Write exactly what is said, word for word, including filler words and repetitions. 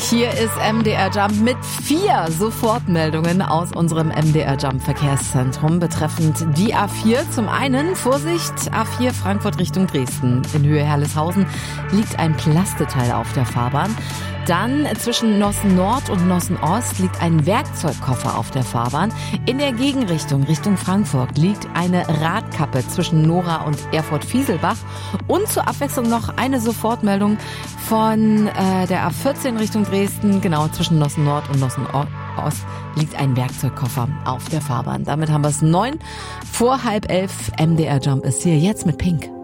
Hier ist M D R Jump mit vier Sofortmeldungen aus unserem M D R Jump Verkehrszentrum betreffend die A vier. Zum einen Vorsicht, A vier Frankfurt Richtung Dresden. In Höhe Herleshausen liegt ein Plasteteil auf der Fahrbahn. Dann zwischen Nossen Nord und Nossen Ost liegt ein Werkzeugkoffer auf der Fahrbahn. In der Gegenrichtung, Richtung Frankfurt, liegt eine Radkappe zwischen Nora und Erfurt-Fieselbach. Und zur Abwechslung noch eine Sofortmeldung von äh, der A vierzehn Richtung Dresden. Genau, zwischen Nossen Nord und Nossen Ost liegt ein Werkzeugkoffer auf der Fahrbahn. Damit haben wir es neun vor halb elf. M D R Jump ist hier jetzt mit Pink.